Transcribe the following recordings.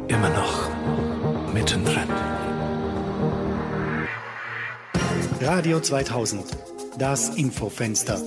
immer noch mittendrin. Radio 2000, das Infofenster.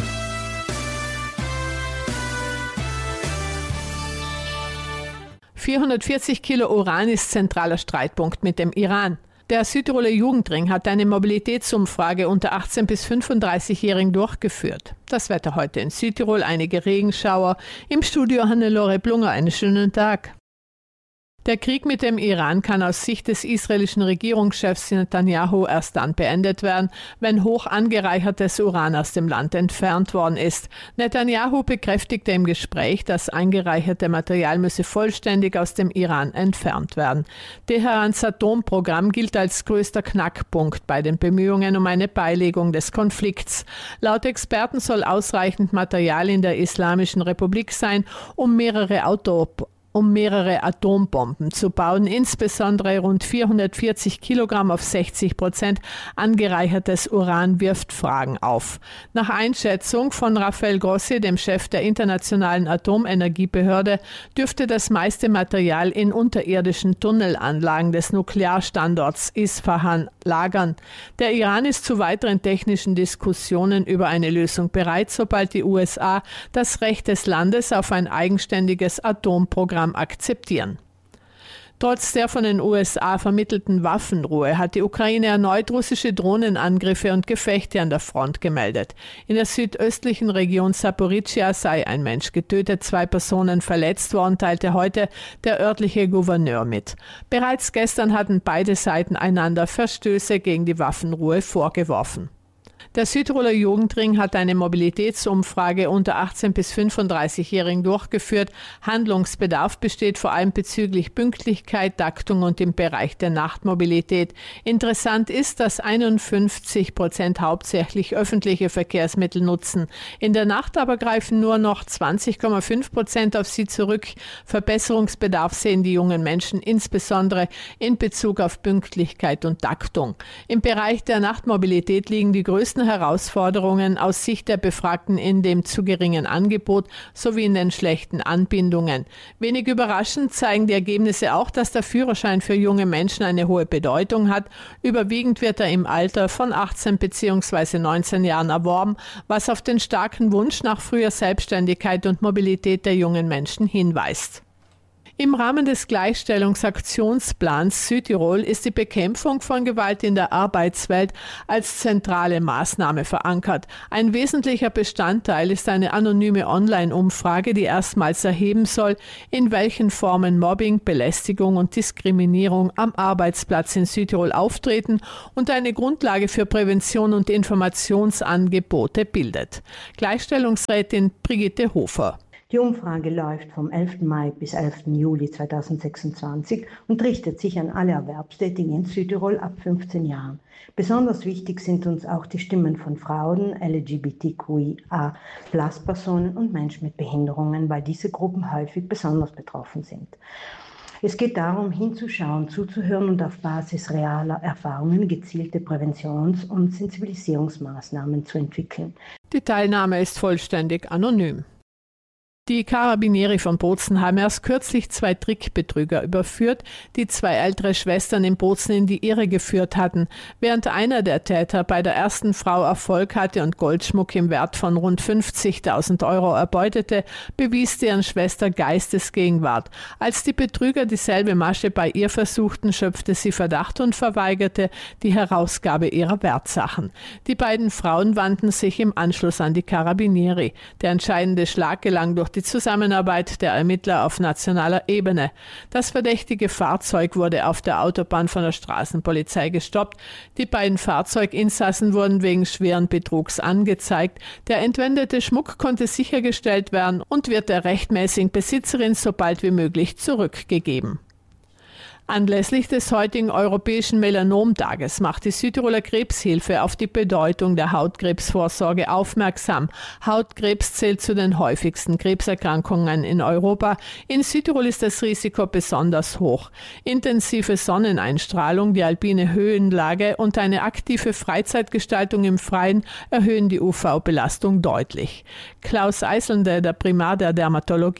$440 Kilo Uran ist zentraler Streitpunkt mit dem Iran. Der Südtiroler Jugendring hat eine Mobilitätsumfrage unter 18- bis 35-Jährigen durchgeführt. Das Wetter heute in Südtirol, einige Regenschauer. Im Studio Hannelore Blunger, einen schönen Tag. Der Krieg mit dem Iran kann aus Sicht des israelischen Regierungschefs Netanyahu erst dann beendet werden, wenn hoch angereichertes Uran aus dem Land entfernt worden ist. Netanyahu bekräftigte im Gespräch, das eingereicherte Material müsse vollständig aus dem Iran entfernt werden. Teherans Atomprogramm gilt als größter Knackpunkt bei den Bemühungen um eine Beilegung des Konflikts. Laut Experten soll ausreichend Material in der Islamischen Republik sein, um mehrere Atombomben zu bauen, insbesondere rund 440 Kilogramm auf 60% angereichertes Uran wirft Fragen auf. Nach Einschätzung von Rafael Grossi, dem Chef der Internationalen Atomenergiebehörde, dürfte das meiste Material in unterirdischen Tunnelanlagen des Nuklearstandorts Isfahan lagern. Der Iran ist zu weiteren technischen Diskussionen über eine Lösung bereit, sobald die USA das Recht des Landes auf ein eigenständiges Atomprogramm akzeptieren. Trotz der von den USA vermittelten Waffenruhe hat die Ukraine erneut russische Drohnenangriffe und Gefechte an der Front gemeldet. In der südöstlichen Region Saporischschja sei ein Mensch getötet, 2 Personen verletzt worden, teilte heute der örtliche Gouverneur mit. Bereits gestern hatten beide Seiten einander Verstöße gegen die Waffenruhe vorgeworfen. Der Südtiroler Jugendring hat eine Mobilitätsumfrage unter 18- bis 35-Jährigen durchgeführt. Handlungsbedarf besteht vor allem bezüglich Pünktlichkeit, Taktung und im Bereich der Nachtmobilität. Interessant ist, dass 51% hauptsächlich öffentliche Verkehrsmittel nutzen. In der Nacht aber greifen nur noch 20,5% auf sie zurück. Verbesserungsbedarf sehen die jungen Menschen insbesondere in Bezug auf Pünktlichkeit und Taktung. Im Bereich der Nachtmobilität liegen die größten Herausforderungen aus Sicht der Befragten in dem zu geringen Angebot sowie in den schlechten Anbindungen. Wenig überraschend zeigen die Ergebnisse auch, dass der Führerschein für junge Menschen eine hohe Bedeutung hat. Überwiegend wird er im Alter von 18 bzw. 19 Jahren erworben, was auf den starken Wunsch nach früher Selbstständigkeit und Mobilität der jungen Menschen hinweist. Im Rahmen des Gleichstellungsaktionsplans Südtirol ist die Bekämpfung von Gewalt in der Arbeitswelt als zentrale Maßnahme verankert. Ein wesentlicher Bestandteil ist eine anonyme Online-Umfrage, die erstmals erheben soll, in welchen Formen Mobbing, Belästigung und Diskriminierung am Arbeitsplatz in Südtirol auftreten und eine Grundlage für Prävention und Informationsangebote bildet. Gleichstellungsrätin Brigitte Hofer. Die Umfrage läuft vom 11. Mai bis 11. Juli 2026 und richtet sich an alle Erwerbstätigen in Südtirol ab 15 Jahren. Besonders wichtig sind uns auch die Stimmen von Frauen, LGBTQIA+-Personen und Menschen mit Behinderungen, weil diese Gruppen häufig besonders betroffen sind. Es geht darum, hinzuschauen, zuzuhören und auf Basis realer Erfahrungen gezielte Präventions- und Sensibilisierungsmaßnahmen zu entwickeln. Die Teilnahme ist vollständig anonym. Die Carabinieri von Bozen haben erst kürzlich 2 Trickbetrüger überführt, die 2 ältere Schwestern in Bozen in die Irre geführt hatten. Während einer der Täter bei der ersten Frau Erfolg hatte und Goldschmuck im Wert von rund 50.000 € erbeutete, bewies deren Schwester Geistesgegenwart. Als die Betrüger dieselbe Masche bei ihr versuchten, schöpfte sie Verdacht und verweigerte die Herausgabe ihrer Wertsachen. Die beiden Frauen wandten sich im Anschluss an die Carabinieri. Der entscheidende Schlag gelang durch die Zusammenarbeit der Ermittler auf nationaler Ebene. Das verdächtige Fahrzeug wurde auf der Autobahn von der Straßenpolizei gestoppt. Die beiden Fahrzeuginsassen wurden wegen schweren Betrugs angezeigt. Der entwendete Schmuck konnte sichergestellt werden und wird der rechtmäßigen Besitzerin so bald wie möglich zurückgegeben. Anlässlich des heutigen Europäischen Melanomtages macht die Südtiroler Krebshilfe auf die Bedeutung der Hautkrebsvorsorge aufmerksam. Hautkrebs zählt zu den häufigsten Krebserkrankungen in Europa. In Südtirol ist das Risiko besonders hoch. Intensive Sonneneinstrahlung, die alpine Höhenlage und eine aktive Freizeitgestaltung im Freien erhöhen die UV-Belastung deutlich. Klaus Eiselnde, der Primar der Dermatologie.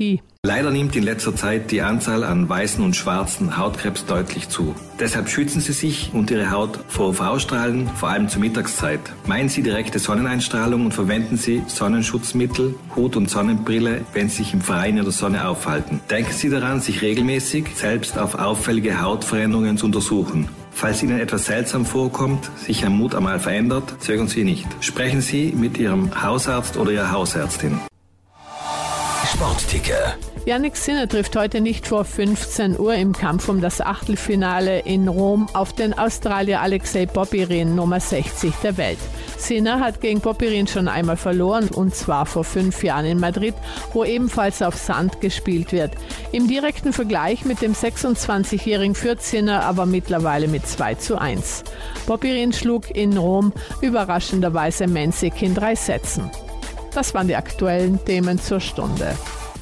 Leider nimmt in letzter Zeit die Anzahl an weißen und schwarzen Hautkrebs deutlich zu. Deshalb schützen Sie sich und Ihre Haut vor UV-Strahlen, vor allem zur Mittagszeit. Meiden Sie direkte Sonneneinstrahlung und verwenden Sie Sonnenschutzmittel, Hut und Sonnenbrille, wenn Sie sich im Freien in der Sonne aufhalten. Denken Sie daran, sich regelmäßig selbst auf auffällige Hautveränderungen zu untersuchen. Falls Ihnen etwas seltsam vorkommt, sich ein Mut einmal verändert, zögern Sie nicht. Sprechen Sie mit Ihrem Hausarzt oder Ihrer Hausärztin. Sportticker. Jannik Sinner trifft heute nicht vor 15 Uhr im Kampf um das Achtelfinale in Rom auf den Australier Alexei Popyrin, Nummer 60 der Welt. Sinner hat gegen Popyrin schon einmal verloren, und zwar vor 5 Jahren in Madrid, wo ebenfalls auf Sand gespielt wird. Im direkten Vergleich mit dem 26-Jährigen führt Sinner aber mittlerweile mit 2:1. Popyrin schlug in Rom überraschenderweise Mensik in 3 Sätzen. Das waren die aktuellen Themen zur Stunde.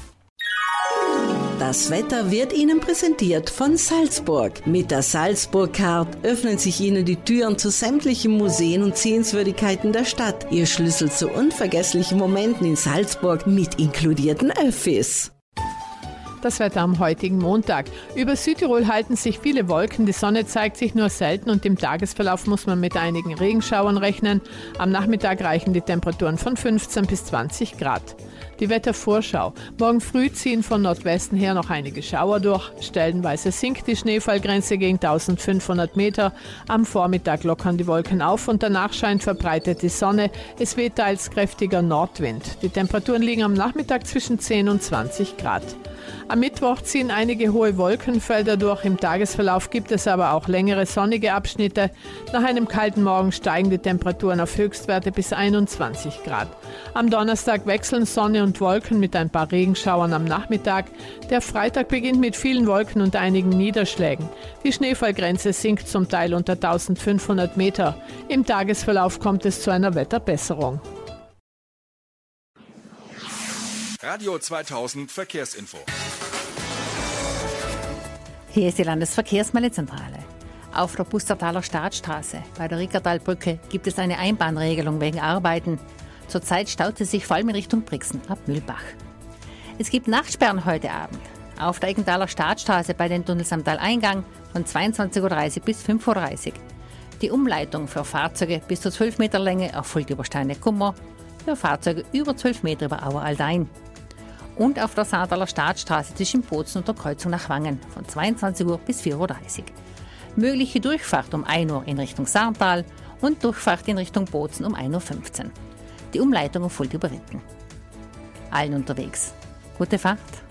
Das Wetter wird Ihnen präsentiert von Salzburg. Mit der Salzburg-Card öffnen sich Ihnen die Türen zu sämtlichen Museen und Sehenswürdigkeiten der Stadt. Ihr Schlüssel zu unvergesslichen Momenten in Salzburg mit inkludierten Öffis. Das Wetter am heutigen Montag. Über Südtirol halten sich viele Wolken, die Sonne zeigt sich nur selten und im Tagesverlauf muss man mit einigen Regenschauern rechnen. Am Nachmittag reichen die Temperaturen von 15 bis 20 Grad. Die Wettervorschau. Morgen früh ziehen von Nordwesten her noch einige Schauer durch. Stellenweise sinkt die Schneefallgrenze gegen 1500 Meter. Am Vormittag lockern die Wolken auf und danach scheint verbreitet die Sonne. Es weht teils kräftiger Nordwind. Die Temperaturen liegen am Nachmittag zwischen 10 und 20 Grad. Am Mittwoch ziehen einige hohe Wolkenfelder durch. Im Tagesverlauf gibt es aber auch längere sonnige Abschnitte. Nach einem kalten Morgen steigen die Temperaturen auf Höchstwerte bis 21 Grad. Am Donnerstag wechseln Sonne und Wolken mit ein paar Regenschauern am Nachmittag. Der Freitag beginnt mit vielen Wolken und einigen Niederschlägen. Die Schneefallgrenze sinkt zum Teil unter 1500 Meter. Im Tagesverlauf kommt es zu einer Wetterbesserung. Radio 2000 Verkehrsinfo. Hier ist die Landesverkehrsmeldezentrale. Auf der Pustertaler Staatsstraße bei der Rickertalbrücke gibt es eine Einbahnregelung wegen Arbeiten. Zurzeit staut es sich vor allem in Richtung Brixen ab Mühlbach. Es gibt Nachtsperren heute Abend. Auf der Eckenthaler Staatsstraße bei den Tunnels am Taleingang von 22:30 Uhr bis 5:30 Uhr. Die Umleitung für Fahrzeuge bis zu 12 Meter Länge erfolgt über Steine-Kummer, für Fahrzeuge über 12 Meter über Auer-Aldein. Und auf der Saartaler Staatsstraße zwischen Bozen und der Kreuzung nach Wangen von 22 Uhr bis 4:30 Uhr. Mögliche Durchfahrt um 1 Uhr in Richtung Saartal und Durchfahrt in Richtung Bozen um 1:15 Uhr. Die Umleitung erfolgt über Ritten. Allen unterwegs. Gute Fahrt!